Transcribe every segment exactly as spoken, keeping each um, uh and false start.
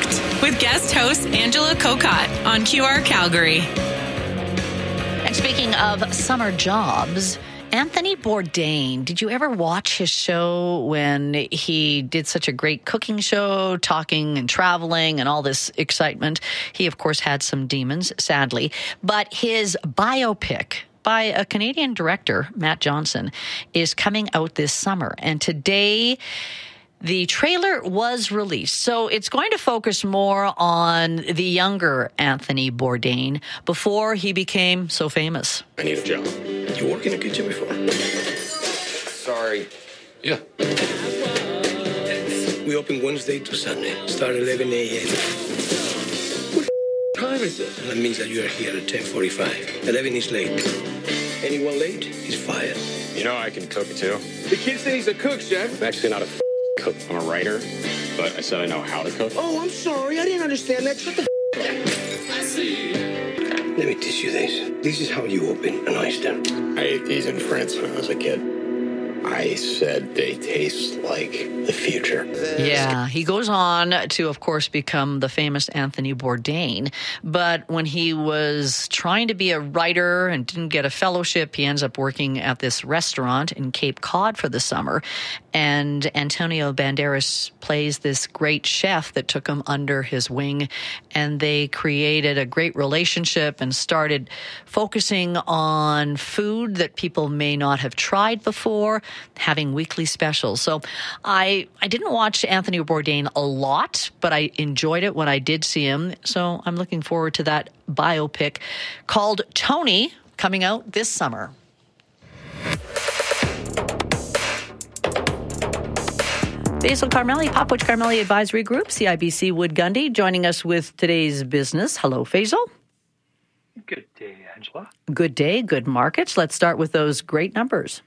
Connect with guest host Angela Kokott on Q R Calgary. And speaking of summer jobs, Anthony Bourdain, did you ever watch his show when he did such a great cooking show, talking and traveling and all this excitement? He, of course, had some demons, sadly. But his biopic by a Canadian director, Matt Johnson, is coming out this summer. And today, the trailer was released. So it's going to focus more on the younger Anthony Bourdain before he became so famous. I need a job. You worked in a kitchen before? Sorry. Yeah. We open Wednesday to Sunday. Start at eleven a.m. What time is it? That means that you are here at ten forty-five. eleven is late. Anyone late is fired. You know I can cook, too. The kid said he's a cook, chef. I'm actually not a cook. I'm a writer, but I said I know how to cook. Oh, I'm sorry. I didn't understand that. Shut the I see. Let me teach you this. This is how you open an oyster. I ate these in France when I was a kid. I said they taste like the future. Yeah, he goes on to, of course, become the famous Anthony Bourdain. But when he was trying to be a writer and didn't get a fellowship, he ends up working at this restaurant in Cape Cod for the summer. And Antonio Banderas plays this great chef that took him under his wing. And they created a great relationship and started focusing on food that people may not have tried before, having weekly specials. So I I didn't watch Anthony Bourdain a lot, but I enjoyed it when I did see him. So I'm looking forward to that biopic called Tony coming out this summer. Faisal Karmali, Popwich Karmali Advisory Group, C I B C Wood Gundy, joining us with today's business. Hello, Faisal. Good day, Angela. Good day, good markets. Let's start with those great numbers.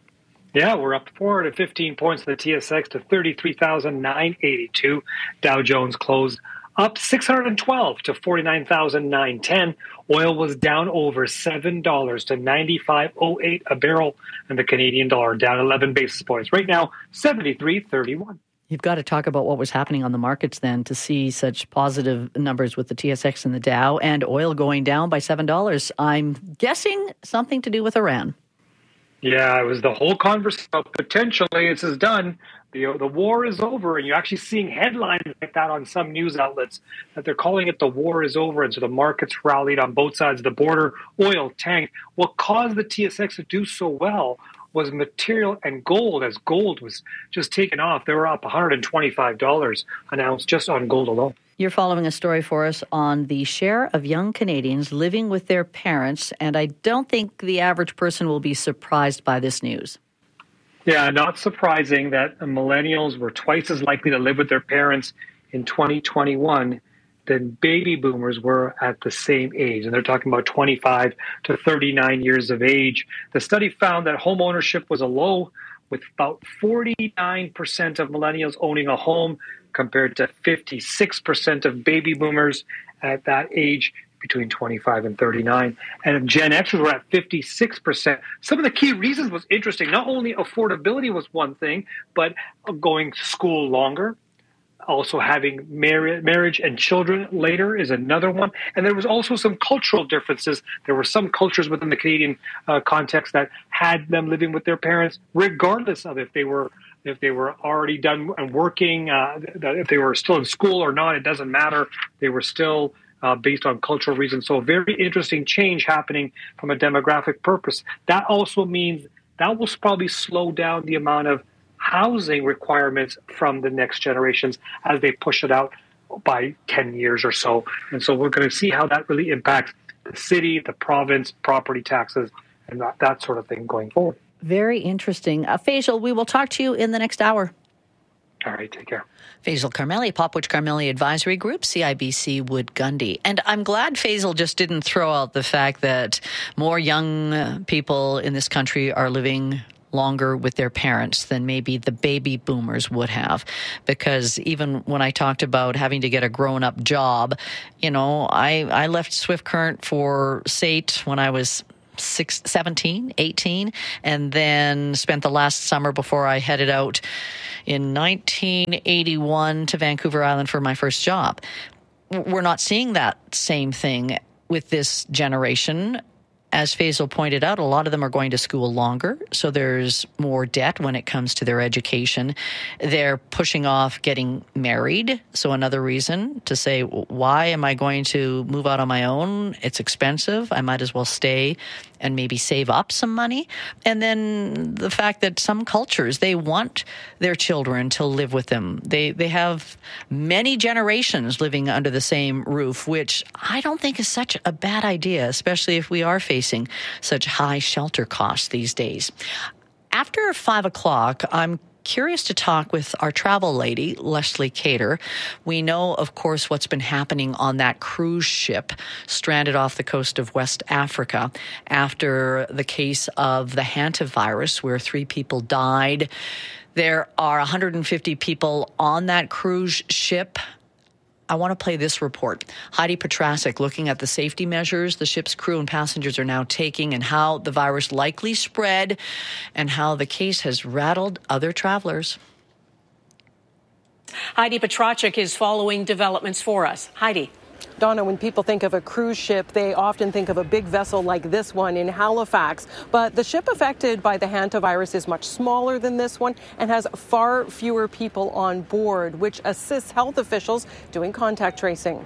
Yeah, we're up four to fifteen points in the T S X to thirty-three thousand nine hundred eighty-two. Dow Jones closed up six hundred twelve to forty-nine thousand nine hundred ten. Oil was down over seven dollars to ninety-five oh eight a barrel, and the Canadian dollar down eleven basis points. Right now, seventy-three thirty-one. You've got to talk about what was happening on the markets then to see such positive numbers with the T S X and the Dow and oil going down by seven dollars. I'm guessing something to do with Iran. Yeah, it was the whole conversation about potentially this is done. The, the war is over, and you're actually seeing headlines like that on some news outlets that they're calling it the war is over, and so the markets rallied on both sides of the border. Oil tanked. What caused the T S X to do so well was material and gold, as gold was just taken off. They were up one hundred twenty-five dollars an ounce just on gold alone. You're following a story for us on the share of young Canadians living with their parents, and I don't think the average person will be surprised by this news. Yeah, not surprising that millennials were twice as likely to live with their parents in twenty twenty-one than baby boomers were at the same age. And they're talking about twenty-five to thirty-nine years of age. The study found that home ownership was a low, with about forty-nine percent of millennials owning a home compared to fifty-six percent of baby boomers at that age between twenty-five and thirty-nine. And Gen Xers were at fifty-six percent. Some of the key reasons was interesting. Not only affordability was one thing, but going to school longer, also having mar- marriage and children later is another one. And there was also some cultural differences. There were some cultures within the Canadian uh, context that had them living with their parents, regardless of if they were if they were already done and working, uh, that if they were still in school or not, it doesn't matter. They were still uh, based on cultural reasons. So a very interesting change happening from a demographic purpose. That also means that will probably slow down the amount of housing requirements from the next generations as they push it out by ten years or so. And so we're going to see how that really impacts the city, the province, property taxes, and that, that sort of thing going forward. Very interesting. Uh, Faisal, we will talk to you in the next hour. All right, take care. Faisal Karmali, Popwich Karmali Advisory Group, C I B C Wood Gundy. And I'm glad Faisal just didn't throw out the fact that more young people in this country are living longer with their parents than maybe the baby boomers would have. Because even when I talked about having to get a grown-up job, you know, I, I left Swift Current for S A T when I was six, seventeen, eighteen, and then spent the last summer before I headed out in nineteen eighty-one to Vancouver Island for my first job. We're not seeing that same thing with this generation. As Faisal pointed out, a lot of them are going to school longer, so there's more debt when it comes to their education. They're pushing off getting married, so another reason to say, why am I going to move out on my own? It's expensive. I might as well stay and maybe save up some money. And then the fact that some cultures, they want their children to live with them. They they have many generations living under the same roof, which I don't think is such a bad idea, especially if we are facing such high shelter costs these days. After five o'clock, I'm curious to talk with our travel lady, Leslie Cater. We know, of course, what's been happening on that cruise ship stranded off the coast of West Africa after the case of the hantavirus, where three people died. There are one hundred fifty people on that cruise ship. I want to play this report. Heidi Petrasik looking at the safety measures the ship's crew and passengers are now taking and how the virus likely spread and how the case has rattled other travelers. Heidi Petrasik is following developments for us. Heidi. Donna, when people think of a cruise ship, they often think of a big vessel like this one in Halifax. But the ship affected by the hantavirus is much smaller than this one and has far fewer people on board, which assists health officials doing contact tracing.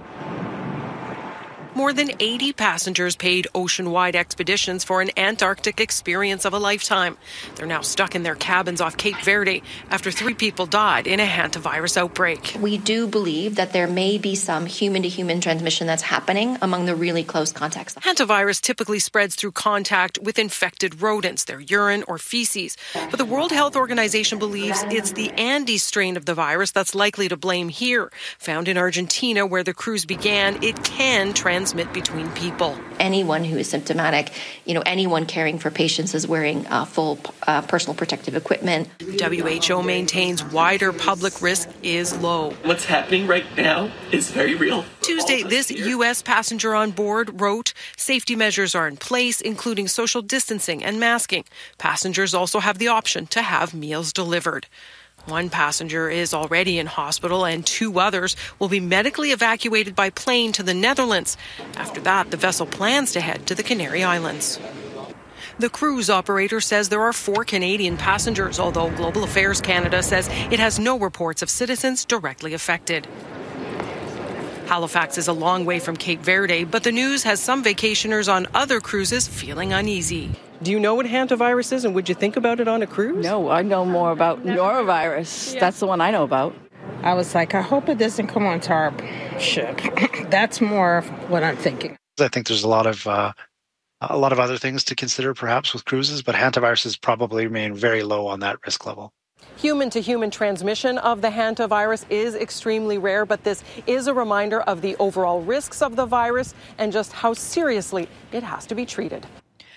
More than eighty passengers paid ocean-wide expeditions for an Antarctic experience of a lifetime. They're now stuck in their cabins off Cape Verde after three people died in a hantavirus outbreak. We do believe that there may be some human-to-human transmission that's happening among the really close contacts. Hantavirus typically spreads through contact with infected rodents, their urine or feces. But the World Health Organization believes it's the Andes strain of the virus that's likely to blame here. Found in Argentina, where the cruise began, it can transmit between people. Anyone who is symptomatic, you know, anyone caring for patients is wearing uh, full uh, personal protective equipment. W H O maintains wider public risk is low. What's happening right now is very real. Tuesday, this U S passenger on board wrote, safety measures are in place, including social distancing and masking. Passengers also have the option to have meals delivered. One passenger is already in hospital and two others will be medically evacuated by plane to the Netherlands. After that, the vessel plans to head to the Canary Islands. The cruise operator says there are four Canadian passengers, although Global Affairs Canada says it has no reports of citizens directly affected. Halifax is a long way from Cape Verde, but the news has some vacationers on other cruises feeling uneasy. Do you know what hantavirus is, and would you think about it on a cruise? No, I know more about norovirus. Yeah. That's the one I know about. I was like, I hope it doesn't come onto our ship. That's more what I'm thinking. I think there's a lot of uh, a lot of other things to consider, perhaps, with cruises, but hantaviruses probably remain very low on that risk level. Human-to-human transmission of the hantavirus is extremely rare, but this is a reminder of the overall risks of the virus and just how seriously it has to be treated.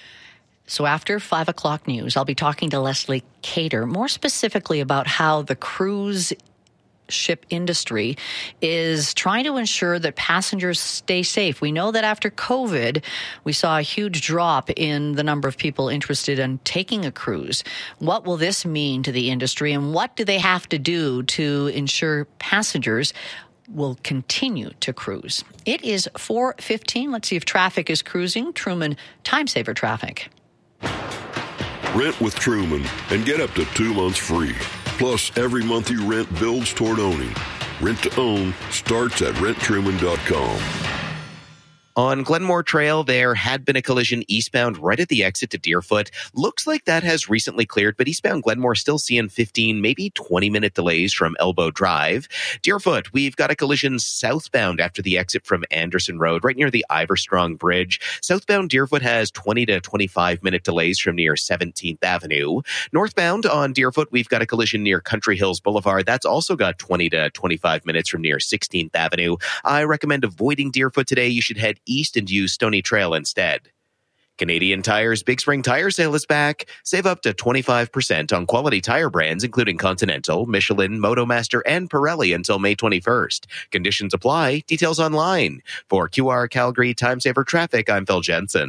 So after five o'clock news, I'll be talking to Leslie Cater more specifically about how the cruise ship industry is trying to ensure that passengers stay safe. We know that after COVID, we saw a huge drop in the number of people interested in taking a cruise. What will this mean to the industry, and what do they have to do to ensure passengers will continue to cruise? It is four fifteen. Let's see if traffic is cruising. Truman, time saver traffic. Rent with Truman and get up to two months free. Plus, every month you rent builds toward owning. Rent to own starts at rent truman dot com. On Glenmore Trail, there had been a collision eastbound right at the exit to Deerfoot. Looks like that has recently cleared, but eastbound Glenmore still seeing fifteen, maybe twenty minute delays from Elbow Drive. Deerfoot, we've got a collision southbound after the exit from Anderson Road, right near the Iverstrong Bridge. Southbound Deerfoot has twenty to twenty-five minute delays from near seventeenth Avenue. Northbound on Deerfoot, we've got a collision near Country Hills Boulevard. That's also got twenty to twenty-five minutes from near sixteenth Avenue. I recommend avoiding Deerfoot today. You should head east and use Stony Trail instead. Canadian Tire's Big Spring Tire Sale is back. Save up to twenty-five percent on quality tire brands, including Continental, Michelin, Motomaster, and Pirelli until May twenty-first. Conditions apply. Details online. For Q R Calgary Time Saver Traffic, I'm Phil Jensen.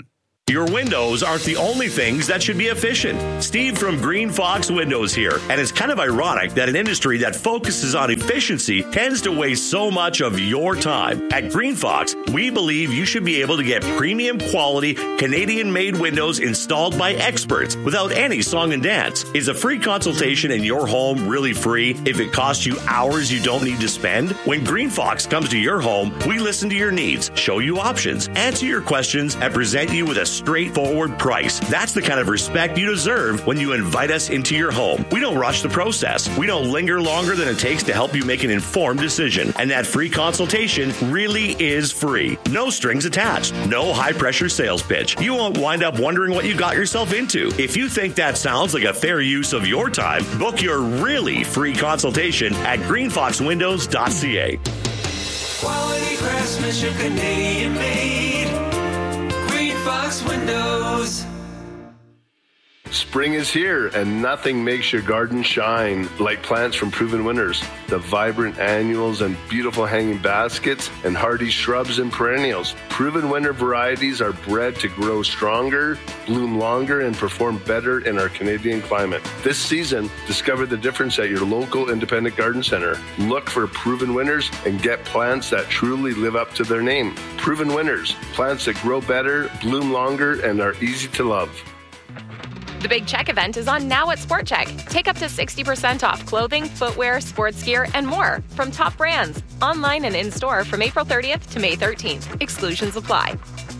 Your windows aren't the only things that should be efficient. Steve from Green Fox Windows here, and it's kind of ironic that an industry that focuses on efficiency tends to waste so much of your time. At Green Fox, we believe you should be able to get premium quality Canadian-made windows installed by experts without any song and dance. Is a free consultation in your home really free if it costs you hours you don't need to spend? When Green Fox comes to your home, we listen to your needs, show you options, answer your questions, and present you with a straightforward price. That's the kind of respect you deserve when you invite us into your home. We don't rush the process. We don't linger longer than it takes to help you make an informed decision. And that free consultation really is free. No strings attached. No high-pressure sales pitch. You won't wind up wondering what you got yourself into. If you think that sounds like a fair use of your time, book your really free consultation at green fox windows dot c a. Quality craftsmanship, Canadian made. Green Fox Windows. Spring is here, and nothing makes your garden shine like plants from Proven Winners. The vibrant annuals and beautiful hanging baskets and hardy shrubs and perennials. Proven Winner varieties are bred to grow stronger, bloom longer, and perform better in our Canadian climate. This season, discover the difference at your local independent garden center. Look for Proven Winners and get plants that truly live up to their name. Proven Winners, plants that grow better, bloom longer, and are easy to love. The Big Check event is on now at Sport Check. Take up to sixty percent off clothing, footwear, sports gear, and more from top brands. Online and in-store from April thirtieth to May thirteenth. Exclusions apply.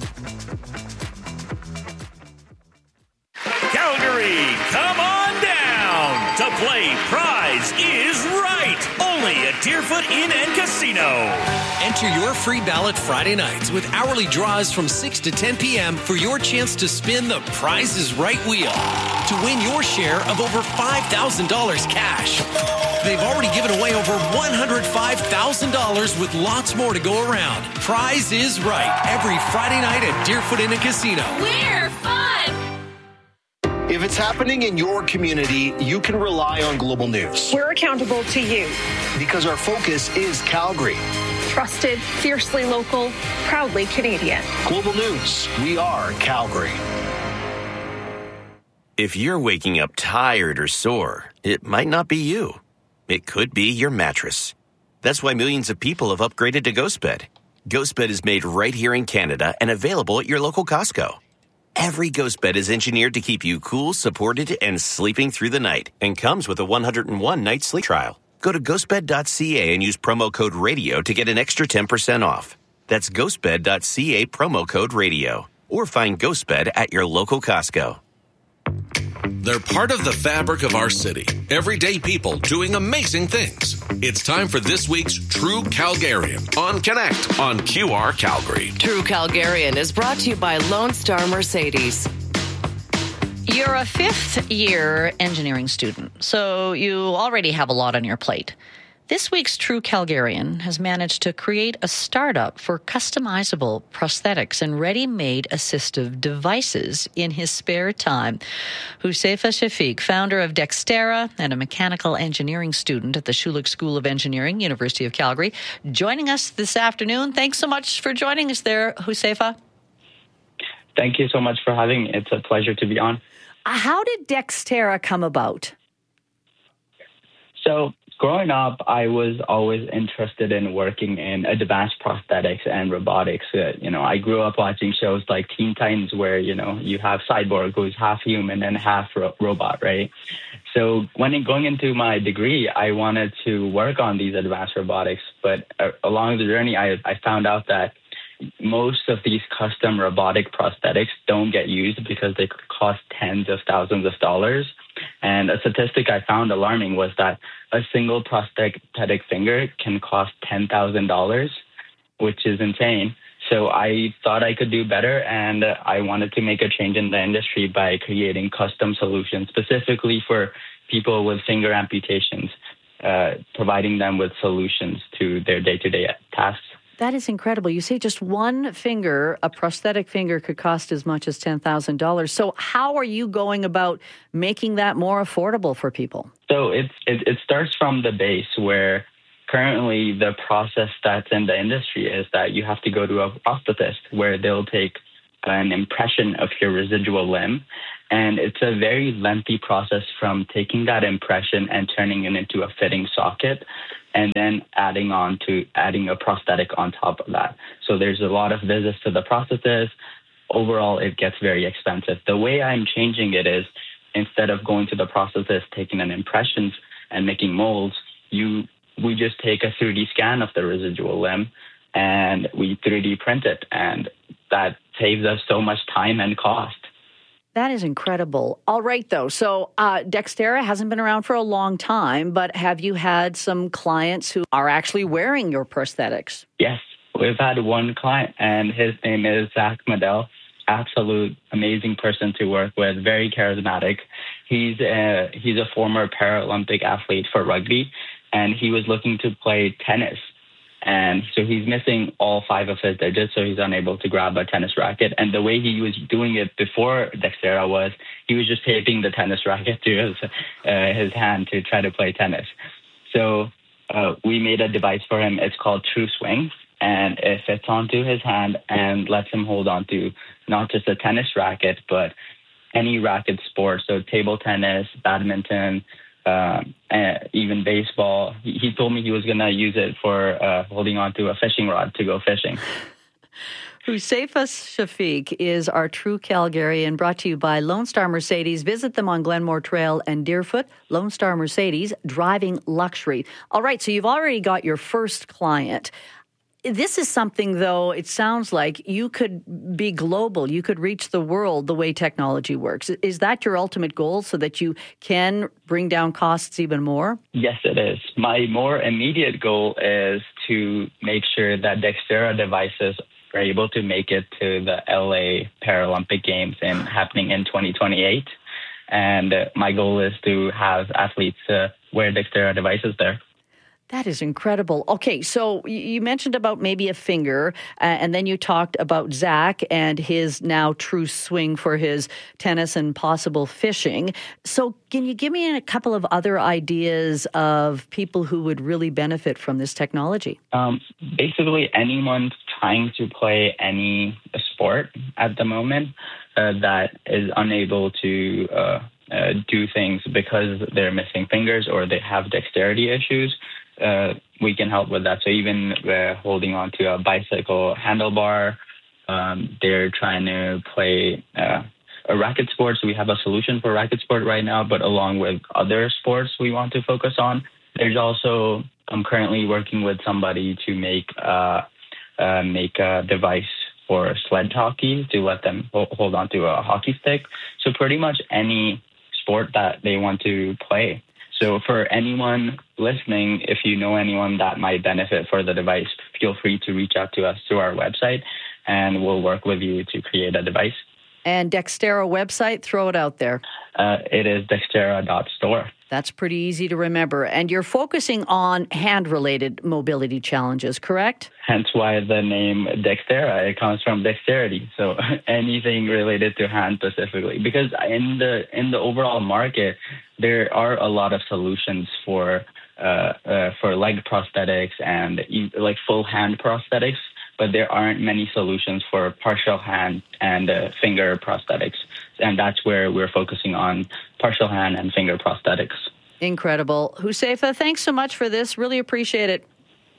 Calgary, come on down to play Prize is Right. Only at Deerfoot Inn and Casino. Enter your free ballot Friday nights with hourly draws from six to ten p.m. for your chance to spin the Prize is Right wheel to win your share of over five thousand dollars cash. They've already given away over one hundred five thousand dollars with lots more to go around. Prize is Right every Friday night at Deerfoot Inn and Casino. We're fun! If it's happening in your community, you can rely on Global News. We're accountable to you. Because our focus is Calgary. Trusted, fiercely local, proudly Canadian. Global News, we are Calgary. If you're waking up tired or sore, it might not be you. It could be your mattress. That's why millions of people have upgraded to GhostBed. GhostBed is made right here in Canada and available at your local Costco. Every GhostBed is engineered to keep you cool, supported, and sleeping through the night, and comes with a one hundred one night sleep trial. Go to ghostbed dot c a and use promo code RADIO to get an extra ten percent off. That's ghostbed dot c a, promo code RADIO. Or find GhostBed at your local Costco. They're part of the fabric of our city. Everyday people doing amazing things. It's time for this week's True Calgarian on Connect on Q R Calgary. True Calgarian is brought to you by Lone Star Mercedes. You're a fifth year engineering student, so you already have a lot on your plate. This week's True Calgarian has managed to create a startup for customizable prosthetics and ready-made assistive devices in his spare time. Hussefa Shafiq, founder of Dextera and a mechanical engineering student at the Schulich School of Engineering, University of Calgary, joining us this afternoon. Thanks so much for joining us there, Hussefa. Thank you so much for having me. It's a pleasure to be on. How did Dextera come about? So, growing up, I was always interested in working in advanced prosthetics and robotics. Uh, you know, I grew up watching shows like Teen Titans where, you know, you have Cyborg who's half human and half ro- robot, right? So when in, going into my degree, I wanted to work on these advanced robotics. But uh, along the journey, I, I found out that most of these custom robotic prosthetics don't get used because they cost tens of thousands of dollars. And a statistic I found alarming was that a single prosthetic finger can cost ten thousand dollars, which is insane. So I thought I could do better, and I wanted to make a change in the industry by creating custom solutions specifically for people with finger amputations, uh, providing them with solutions to their day-to-day tasks. That is incredible. You say just one finger, a prosthetic finger, could cost as much as ten thousand dollars. So how are you going about making that more affordable for people? So it's, it, it starts from the base where currently the process that's in the industry is that you have to go to a prosthetist where they'll take an impression of your residual limb. And it's a very lengthy process from taking that impression and turning it into a fitting socket, and then adding on to adding a prosthetic on top of that. So there's a lot of visits to the processes. Overall, it gets very expensive. The way I'm changing it is, instead of going to the processes, taking an impressions and making molds, you we just take a three D scan of the residual limb and we three D print it. And that saves us so much time and cost. That is incredible. All right, though. So uh, Dexterra hasn't been around for a long time, but have you had some clients who are actually wearing your prosthetics? Yes, we've had one client, and his name is Zach Medell. Absolute amazing person to work with, very charismatic. He's a, he's a former Paralympic athlete for rugby, and he was looking to play tennis. And so he's missing all five of his digits, so he's unable to grab a tennis racket. And the way he was doing it before Dexterra was he was just taping the tennis racket to his, uh, his hand to try to play tennis. So uh, we made a device for him. It's called True Swing, and it fits onto his hand and lets him hold onto not just a tennis racket, but any racket sport. So table tennis, badminton, Um, and even baseball. He, he told me he was going to use it for uh, holding on to a fishing rod to go fishing. Hussefa Shafiq is our true Calgarian, brought to you by Lone Star Mercedes. Visit them on Glenmore Trail and Deerfoot. Lone Star Mercedes, driving luxury. All right, so you've already got your first client. This is something, though, it sounds like you could be global. You could reach the world the way technology works. Is that your ultimate goal, so that you can bring down costs even more? Yes, it is. My more immediate goal is to make sure that Dexterra devices are able to make it to the L A Paralympic Games in, happening in twenty twenty-eight. And uh, my goal is to have athletes uh, wear Dexterra devices there. That is incredible. Okay, so you mentioned about maybe a finger, uh, and then you talked about Zach and his now True Swing for his tennis and possible fishing. So can you give me a couple of other ideas of people who would really benefit from this technology? Um, basically, anyone trying to play any sport at the moment uh, that is unable to uh, uh, do things because they're missing fingers or they have dexterity issues, Uh, we can help with that. So even uh, holding on to a bicycle handlebar, um, they're trying to play uh, a racket sport. So we have a solution for racket sport right now, but along with other sports we want to focus on. There's also, I'm currently working with somebody to make, uh, uh, make a device for sled hockey to let them ho- hold on to a hockey stick. So pretty much any sport that they want to play. So for anyone listening, if you know anyone that might benefit for the device, feel free to reach out to us through our website, and we'll work with you to create a device. And Dexterra website, throw it out there. Uh, it is dexterra dot store. That's pretty easy to remember. And you're focusing on hand-related mobility challenges, correct? Hence why the name Dexterra, it comes from dexterity. So anything related to hand specifically. Because in the in the overall market, there are a lot of solutions for uh, uh, for leg prosthetics and like full hand prosthetics, but there aren't many solutions for partial hand and uh, finger prosthetics. And that's where we're focusing on partial hand and finger prosthetics. Incredible. Hussefa, thanks so much for this. Really appreciate it.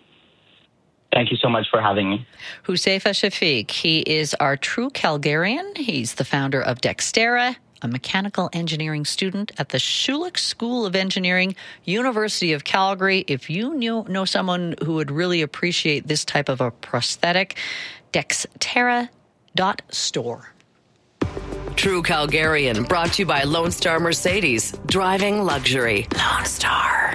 Thank you so much for having me. Hussefa Shafiq, he is our true Calgarian. He's the founder of Dexterra, a mechanical engineering student at the Schulich School of Engineering, University of Calgary. If you know, know someone who would really appreciate this type of a prosthetic, dexterra dot store. True Calgarian, brought to you by Lone Star Mercedes, driving luxury. Lone Star.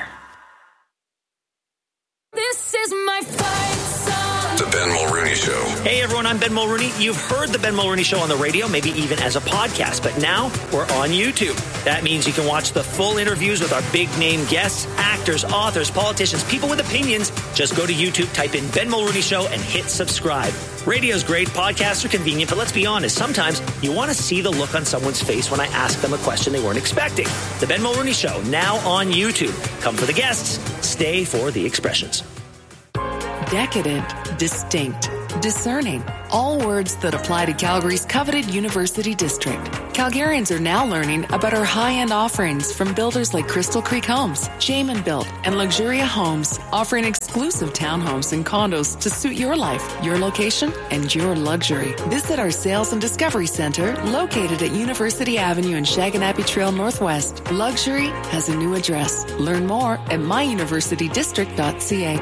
This is my fight song. The Ben Mulrooney Show. Hey everyone, I'm Ben Mulrooney. You've heard the Ben Mulrooney Show on the radio, maybe even as a podcast, but now we're on YouTube. That means you can watch the full interviews with our big name guests, actors, authors, politicians, people with opinions. Just go to YouTube, type in Ben Mulrooney Show, and hit subscribe. Radio's great, podcasts are convenient, but let's be honest, sometimes you want to see the look on someone's face when I ask them a question they weren't expecting. The Ben Mulrooney Show, now on YouTube. Come for the guests, stay for the expressions. Decadent, distinct, discerning. all words that apply to Calgary's coveted University District. Calgarians are now learning about our high-end offerings from builders like Crystal Creek Homes, Jamin Built, and Luxuria Homes, offering exclusive townhomes and condos to suit your life, your location, and your luxury. Visit our Sales and Discovery Center, located at University Avenue and Shaganappi Trail Northwest. Luxury has a new address. Learn more at my university district dot c a.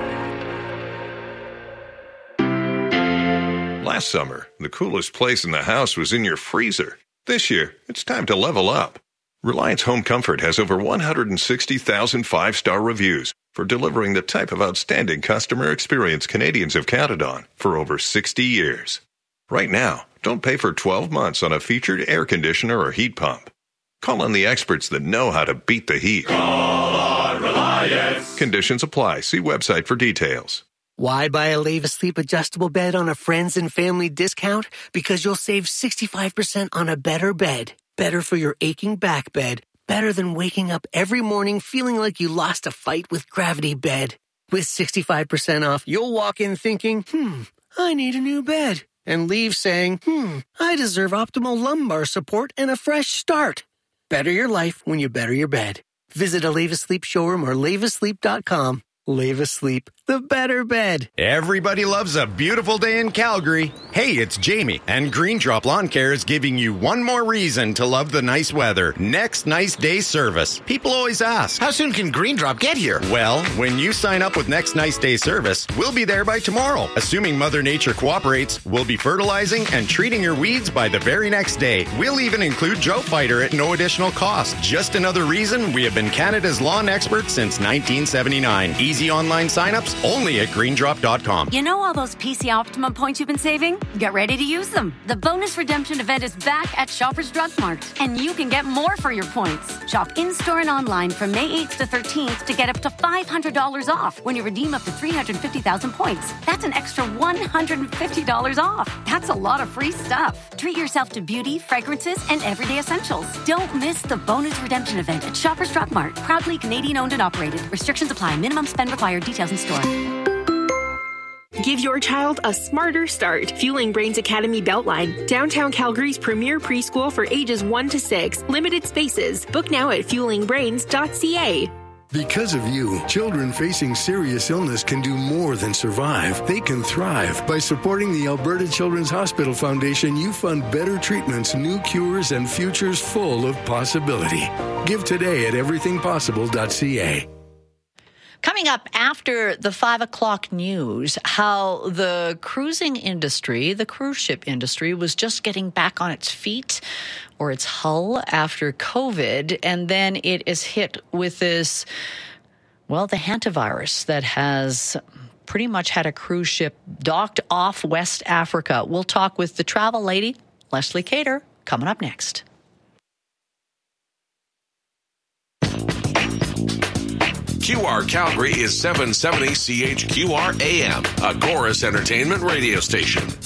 Last summer, the coolest place in the house was in your freezer. This year, it's time to level up. Reliance Home Comfort has over one hundred sixty thousand five-star reviews for delivering the type of outstanding customer experience Canadians have counted on for over sixty years. Right now, don't pay for twelve months on a featured air conditioner or heat pump. Call on the experts that know how to beat the heat. Call on Reliance. Conditions apply. See website for details. Why buy a Leva Sleep adjustable bed on a friends and family discount? Because you'll save sixty-five percent on a better bed. Better for your aching back bed. Better than waking up every morning feeling like you lost a fight with Gravity Bed. With sixty-five percent off, you'll walk in thinking, hmm, I need a new bed. And leave saying, hmm, I deserve optimal lumbar support and a fresh start. Better your life when you better your bed. Visit a Leva Sleep showroom or leva sleep dot com. Leva Sleep, the better bed. Everybody loves a beautiful day in Calgary. Hey, it's Jamie, and Green Drop Lawn Care is giving you one more reason to love the nice weather. Next Nice Day service. People always ask, how soon can Green Drop get here? Well, when you sign up with Next Nice Day service, we'll be there by tomorrow. Assuming Mother Nature cooperates, we'll be fertilizing and treating your weeds by the very next day. We'll even include Drought Fighter at no additional cost. Just another reason we have been Canada's lawn expert since nineteen seventy-nine. Easy online signups only at green drop dot com. You know all those P C Optimum points you've been saving? Get ready to use them. The bonus redemption event is back at Shoppers Drug Mart, and you can get more for your points. Shop in-store and online from May eighth to thirteenth to get up to five hundred dollars off when you redeem up to three hundred fifty thousand points. That's an extra one hundred fifty dollars off. That's a lot of free stuff. Treat yourself to beauty, fragrances, and everyday essentials. Don't miss the bonus redemption event at Shoppers Drug Mart. Proudly Canadian owned and operated. Restrictions apply. Minimum spend required. Details in store. Give your child a smarter start. Fueling Brains Academy Beltline, downtown Calgary's premier preschool for ages one to six. Limited spaces. Book now at fueling brains dot c a. Because of you, children facing serious illness can do more than survive. They can thrive. By supporting the Alberta Children's Hospital Foundation, you fund better treatments, new cures, and futures full of possibility. Give today at everything possible dot c a. Coming up after the five o'clock news, how the cruising industry, the cruise ship industry, was just getting back on its feet or its hull after COVID. And then it is hit with this, well, the hantavirus that has pretty much had a cruise ship docked off West Africa. We'll talk with the travel lady, Leslie Cater, coming up next. Q R Calgary is seven seventy C H Q R A M, a Chorus Entertainment radio station.